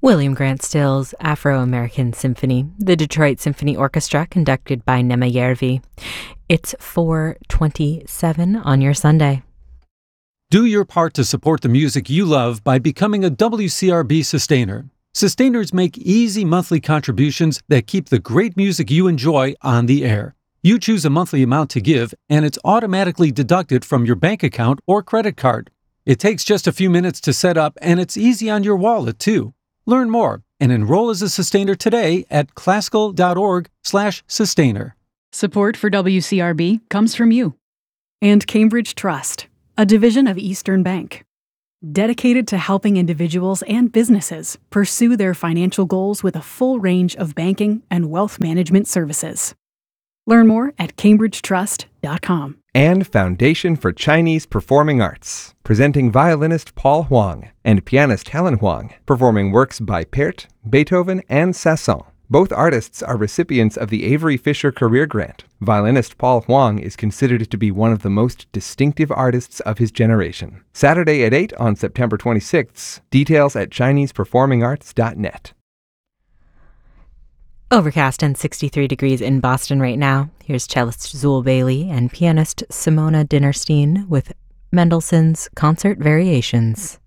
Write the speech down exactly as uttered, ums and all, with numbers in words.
William Grant Still's Afro-American Symphony, the Detroit Symphony Orchestra, conducted by Nema Järvi. It's four twenty-seven on your Sunday. Do your part to support the music you love by becoming a W C R B sustainer. Sustainers make easy monthly contributions that keep the great music you enjoy on the air. You choose a monthly amount to give, and it's automatically deducted from your bank account or credit card. It takes just a few minutes to set up, and it's easy on your wallet, too. Learn more and enroll as a sustainer today at classical.org slash sustainer. Support for W C R B comes from you. And Cambridge Trust, a division of Eastern Bank, dedicated to helping individuals and businesses pursue their financial goals with a full range of banking and wealth management services. Learn more at cambridge trust dot com. And Foundation for Chinese Performing Arts, presenting violinist Paul Huang and pianist Helen Huang, performing works by Pärt, Beethoven, and Sasson. Both artists are recipients of the Avery Fisher Career Grant. Violinist Paul Huang is considered to be one of the most distinctive artists of his generation. Saturday at eight on September twenty-sixth. Details at chinese performing arts dot net. Overcast and sixty-three degrees in Boston right now. Here's cellist Zool Bailey and pianist Simona Dinnerstein with Mendelssohn's Concert Variations.